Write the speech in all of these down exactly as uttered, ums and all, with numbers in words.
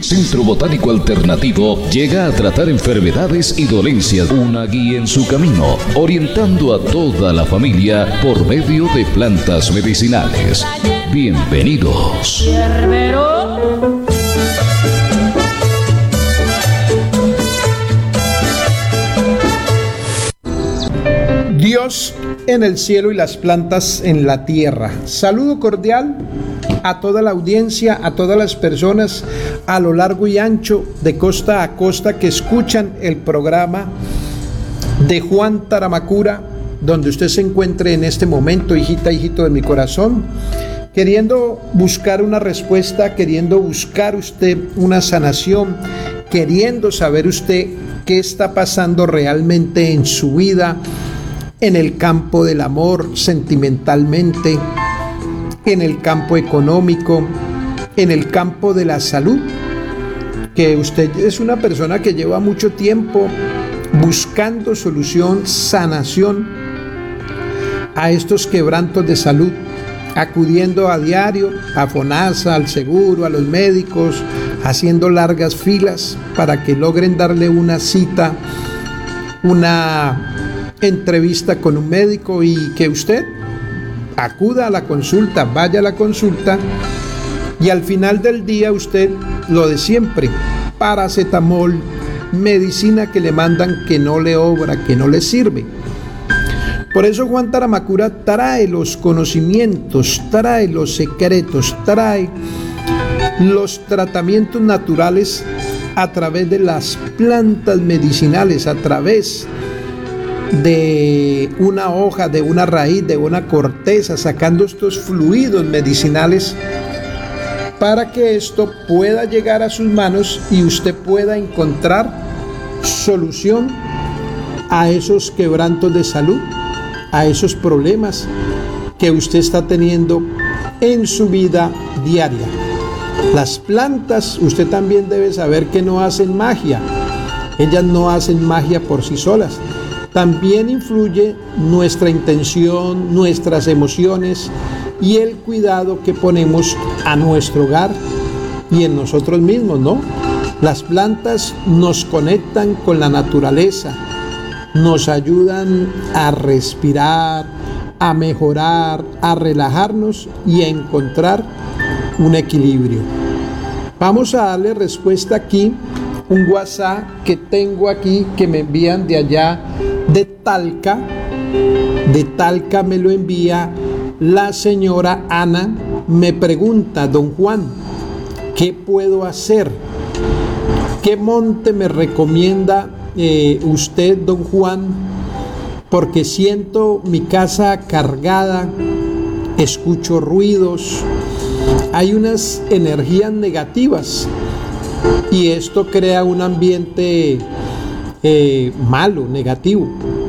El Centro Botánico Alternativo llega a tratar enfermedades y dolencias, una guía en su camino, orientando a toda la familia por medio de plantas medicinales. Bienvenidos. Dios en el cielo y las plantas en la tierra. Saludo cordial a toda la audiencia, a todas las personas a lo largo y ancho, de costa a costa, que escuchan el programa de Juan Taramacura, donde usted se encuentre en este momento, hijita, hijito de mi corazón, queriendo buscar una respuesta, queriendo buscar usted una sanación, queriendo saber usted qué está pasando realmente en su vida, en el campo del amor, sentimentalmente, en el campo económico, en el campo de la salud, que usted es una persona que lleva mucho tiempo buscando solución, sanación a estos quebrantos de salud, acudiendo a diario a FONASA, al seguro, a los médicos, haciendo largas filas para que logren darle una cita, una entrevista con un médico, y que usted acuda a la consulta, vaya a la consulta, y al final del día usted lo de siempre: paracetamol, medicina que le mandan que no le obra, que no le sirve. Por eso Juan Taramacura trae los conocimientos, trae los secretos, trae los tratamientos naturales a través de las plantas medicinales, a través de una hoja, de una raíz, de una corteza, sacando estos fluidos medicinales para que esto pueda llegar a sus manos y usted pueda encontrar solución a esos quebrantos de salud, a esos problemas que usted está teniendo en su vida diaria. Las plantas, usted también debe saber que no hacen magia. Ellas no hacen magia por sí solas. También influye nuestra intención, nuestras emociones y el cuidado que ponemos a nuestro hogar y en nosotros mismos, ¿no? Las plantas nos conectan con la naturaleza, nos ayudan a respirar, a mejorar, a relajarnos y a encontrar un equilibrio. Vamos a darle respuesta aquí, un WhatsApp que tengo aquí, que me envían de allá de Talca. De Talca me lo envía la señora Ana. Me pregunta: don Juan, ¿qué puedo hacer? ¿Qué monte me recomienda eh, usted, don Juan? Porque siento mi casa cargada, escucho ruidos, hay unas energías negativas y esto crea un ambiente eh, malo, negativo.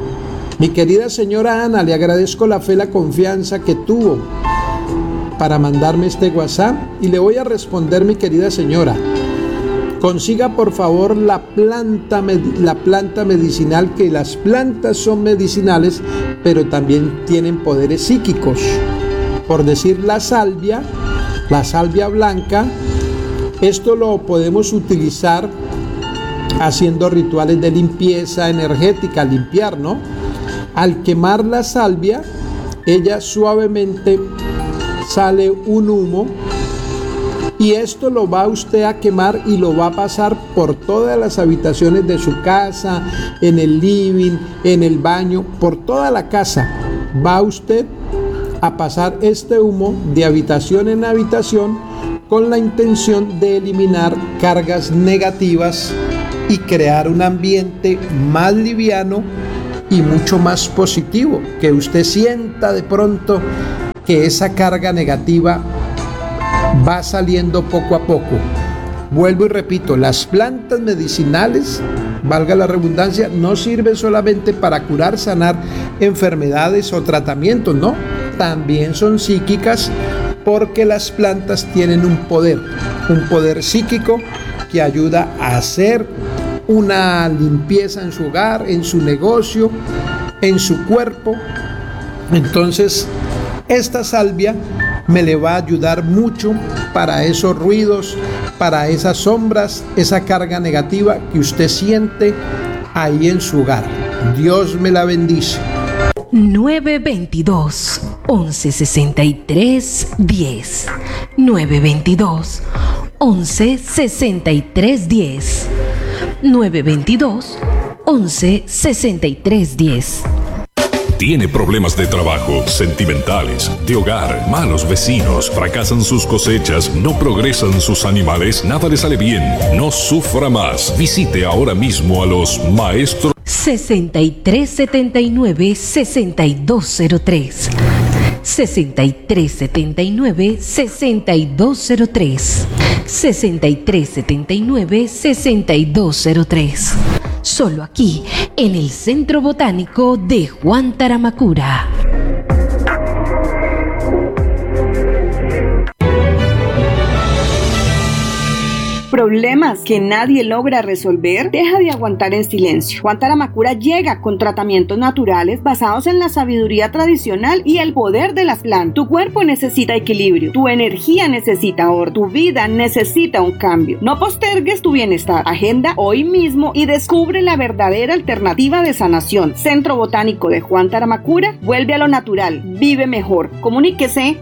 Mi querida señora Ana, le agradezco la fe, la confianza que tuvo para mandarme este WhatsApp y le voy a responder, mi querida señora. Consiga por favor la planta, la planta medicinal, que las plantas son medicinales, pero también tienen poderes psíquicos. Por decir, la salvia, la salvia blanca, esto lo podemos utilizar haciendo rituales de limpieza energética, limpiar, ¿no? Al quemar la salvia, ella suavemente sale un humo, y esto lo va usted a quemar y lo va a pasar por todas las habitaciones de su casa, en el living, en el baño, por toda la casa. Va usted a pasar este humo de habitación en habitación con la intención de eliminar cargas negativas y crear un ambiente más liviano y mucho más positivo, que usted sienta de pronto que esa carga negativa va saliendo poco a poco. Vuelvo y repito, las plantas medicinales, valga la redundancia, no sirven solamente para curar, sanar enfermedades o tratamientos, no, también son psíquicas, porque las plantas tienen un poder, un poder psíquico que ayuda a hacer una limpieza en su hogar, en su negocio, en su cuerpo. Entonces, esta salvia me le va a ayudar mucho para esos ruidos, para esas sombras, esa carga negativa que usted siente ahí en su hogar. Dios me la bendice. nueve veintidós, once sesenta y tres, diez. nueve veintidós, once sesenta y tres, diez. nueve veintidós, once sesenta y tres, diez. Tiene problemas de trabajo, sentimentales, de hogar, malos vecinos, fracasan sus cosechas, no progresan sus animales, nada le sale bien. No sufra más. Visite ahora mismo a los maestros. sesenta y tres setenta y nueve, sesenta y dos cero tres. sesenta y tres setenta y nueve, sesenta y dos cero tres. sesenta y tres setenta y nueve, sesenta y dos cero tres. Solo aquí, en el Centro Botánico de Juan Taramacura. ¿Problemas que nadie logra resolver? Deja de aguantar en silencio. Juan Taramacura llega con tratamientos naturales basados en la sabiduría tradicional y el poder de las plantas. Tu cuerpo necesita equilibrio, tu energía necesita orden, tu vida necesita un cambio. No postergues tu bienestar. Agenda hoy mismo y descubre la verdadera alternativa de sanación. Centro Botánico de Juan Taramacura, vuelve a lo natural, vive mejor. Comuníquese.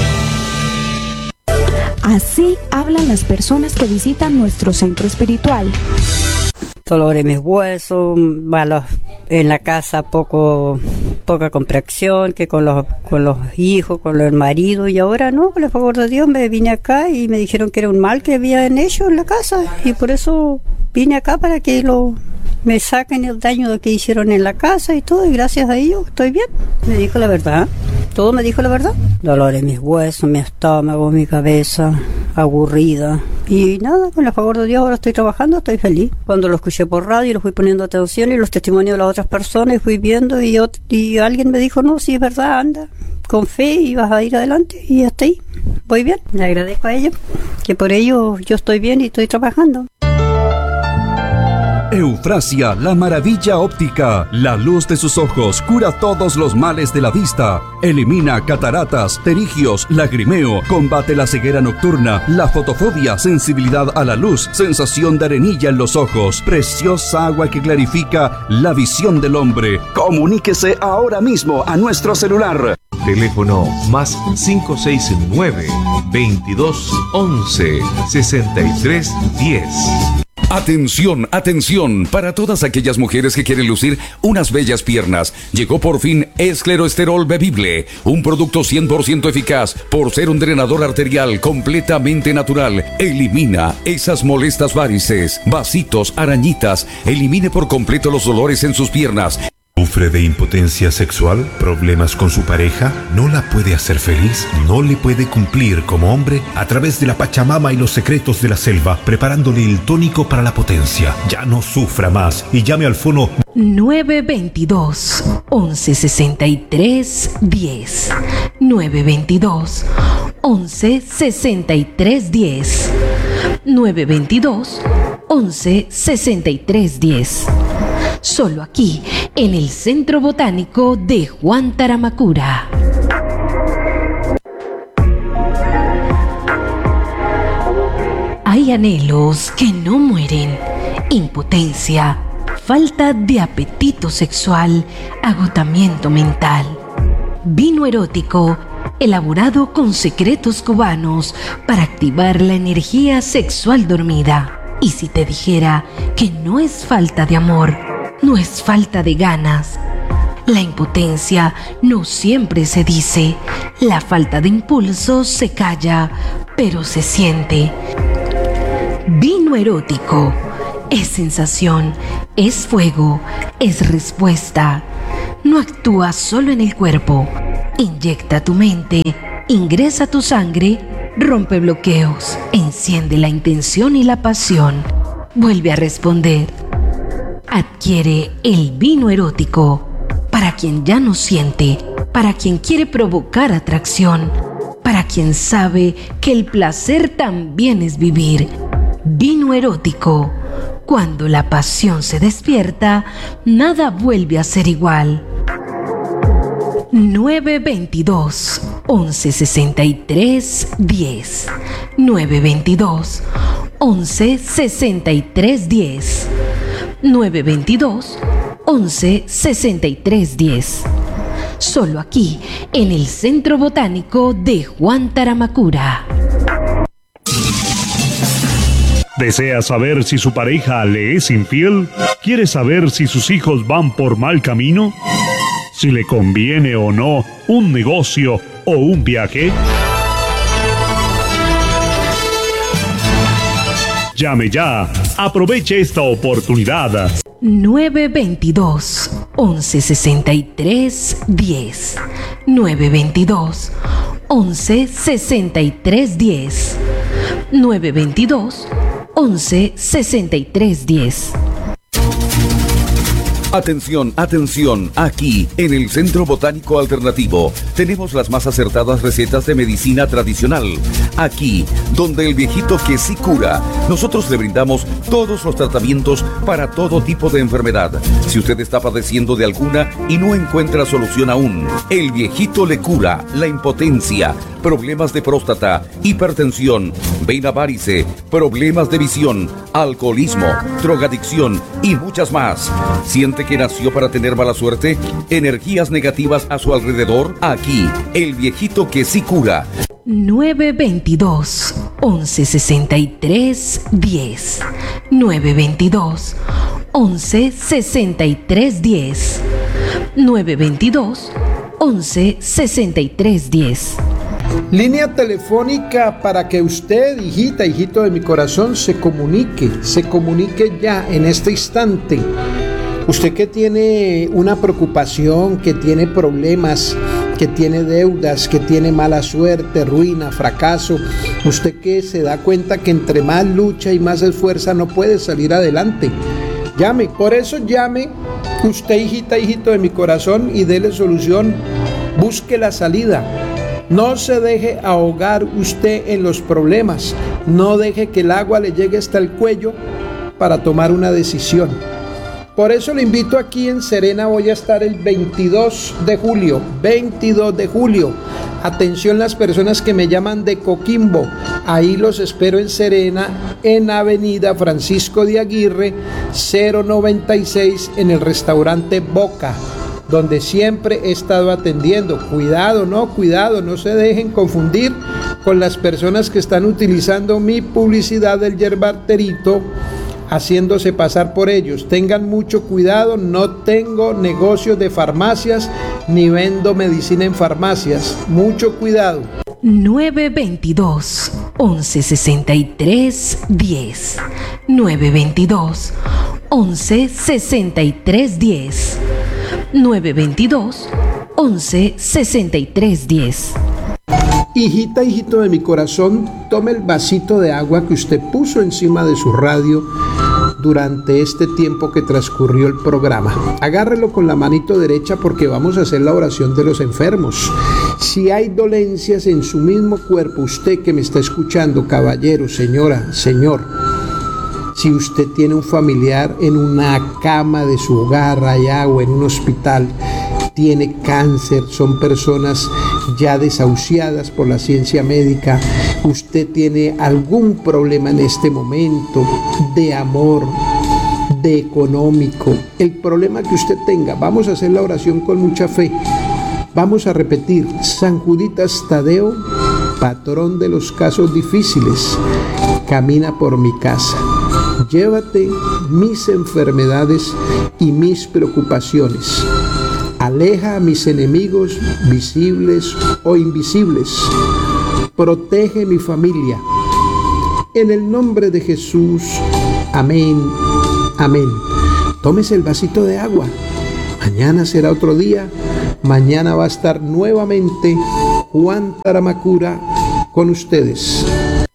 Así hablan las personas que visitan nuestro centro espiritual. Dolor en mis huesos, malos en la casa, poco, poca comprensión, que con los, con los hijos, con el marido, y ahora no, por el favor de Dios me vine acá y me dijeron que era un mal que habían hecho en la casa, y por eso vine acá para que lo me saquen el daño que hicieron en la casa y todo, y gracias a ellos estoy bien. Me dijo la verdad, todo me dijo la verdad. Dolor en mis huesos, mi estómago, mi cabeza, aburrida. Y nada, con el favor de Dios ahora estoy trabajando, estoy feliz. Cuando lo escuché por radio, lo fui poniendo atención y los testimonios de las otras personas, y fui viendo, y, yo, y alguien me dijo, no, si es verdad, anda, con fe y vas a ir adelante, y hasta ahí, voy bien. Le agradezco a ellos, que por ello yo estoy bien y estoy trabajando. Eufrasia, la maravilla óptica. La luz de sus ojos cura todos los males de la vista. Elimina cataratas, pterigios, lagrimeo. Combate la ceguera nocturna, la fotofobia, sensibilidad a la luz, sensación de arenilla en los ojos. Preciosa agua que clarifica la visión del hombre. Comuníquese ahora mismo a nuestro celular. Teléfono más cinco seis nueve, veintidós once, sesenta y tres diez. Atención, atención, para todas aquellas mujeres que quieren lucir unas bellas piernas. Llegó por fin Escleroesterol Bebible, un producto cien por ciento eficaz por ser un drenador arterial completamente natural. Elimina esas molestas varices, vasitos, arañitas. Elimine por completo los dolores en sus piernas. ¿Sufre de impotencia sexual? ¿Problemas con su pareja? ¿No la puede hacer feliz? ¿No le puede cumplir como hombre? A través de la Pachamama y los secretos de la selva, preparándole el tónico para la potencia. Ya no sufra más y llame al fono nueve veintidós, once sesenta y tres, diez. nueve veintidós, once sesenta y tres, diez. nueve veintidós, once sesenta y tres, diez. Solo aquí, en el Centro Botánico de Juan Taramacura. Hay anhelos que no mueren, impotencia, falta de apetito sexual, agotamiento mental. Vino erótico, elaborado con secretos cubanos para activar la energía sexual dormida. Y si te dijera que no es falta de amor, no es falta de ganas. La impotencia no siempre se dice, la falta de impulso se calla, pero se siente. Vino erótico es sensación, es fuego, es respuesta. No actúa solo en el cuerpo, inyecta tu mente, ingresa tu sangre, rompe bloqueos, enciende la intención y la pasión, vuelve a responder. Adquiere el vino erótico para quien ya no siente, para quien quiere provocar atracción, para quien sabe que el placer también es vivir. Vino erótico. Cuando la pasión se despierta, nada vuelve a ser igual. nueve veintidós, once sesenta y tres diez. nueve veintidós once sesenta y tres diez. nueve veintidós once sesenta y tres diez. Solo aquí, en el Centro Botánico de Juan Taramacura. ¿Desea saber si su pareja le es infiel? ¿Quiere saber si sus hijos van por mal camino? ¿Si le conviene o no un negocio o un viaje? Llame ya. Aproveche esta oportunidad. nueve veintidós once sesenta y tres diez. nueve veintidós once sesenta y tres diez. nueve veintidós once sesenta y tres diez. Atención, atención, aquí en el Centro Botánico Alternativo tenemos las más acertadas recetas de medicina tradicional. Aquí, donde el viejito que sí cura, nosotros le brindamos todos los tratamientos para todo tipo de enfermedad. Si usted está padeciendo de alguna y no encuentra solución aún, el viejito le cura la impotencia, problemas de próstata, hipertensión, vena varice, problemas de visión, alcoholismo, drogadicción y muchas más. ¿Siente que nació para tener mala suerte? ¿Energías negativas a su alrededor? Aquí, el viejito que sí cura. nueve veintidós once sesenta y tres diez. nueve veintidós once sesenta y tres diez. nueve veintidós once sesenta y tres diez. Línea telefónica para que usted, hijita, hijito de mi corazón, se comunique, se comunique ya en este instante. Usted que tiene una preocupación, que tiene problemas, que tiene deudas, que tiene mala suerte, ruina, fracaso, usted que se da cuenta que entre más lucha y más esfuerza no puede salir adelante. Llame, por eso llame usted, hijita, hijito de mi corazón, y dele solución, busque la salida. No se deje ahogar usted en los problemas, no deje que el agua le llegue hasta el cuello para tomar una decisión. Por eso le invito aquí en Serena, voy a estar el veintidós de julio, veintidós de julio. Atención las personas que me llaman de Coquimbo, ahí los espero en Serena, en Avenida Francisco de Aguirre, cero noventa y seis, en el restaurante Boca, donde siempre he estado atendiendo. Cuidado, no, cuidado, no se dejen confundir con las personas que están utilizando mi publicidad del yerbarterito, haciéndose pasar por ellos. Tengan mucho cuidado, no tengo negocios de farmacias, ni vendo medicina en farmacias. Mucho cuidado. nueve veintidós once sesenta y tres diez. nueve veintidós once sesenta y tres diez. nueve veintidós once sesenta y tres diez. Hijita, hijito de mi corazón, tome el vasito de agua que usted puso encima de su radio durante este tiempo que transcurrió el programa. Agárrelo con la manito derecha porque vamos a hacer la oración de los enfermos. Si hay dolencias en su mismo cuerpo, usted que me está escuchando, caballero, señora, señor, si usted tiene un familiar en una cama de su hogar allá o en un hospital, tiene cáncer, son personas ya desahuciadas por la ciencia médica, usted tiene algún problema en este momento de amor, de económico, el problema que usted tenga, vamos a hacer la oración con mucha fe. Vamos a repetir: San Juditas Tadeo, patrón de los casos difíciles, camina por mi casa. Llévate mis enfermedades y mis preocupaciones. Aleja a mis enemigos visibles o invisibles. Protege mi familia. En el nombre de Jesús. Amén. Amén. Tómese el vasito de agua. Mañana será otro día. Mañana va a estar nuevamente Juan Taramacura con ustedes.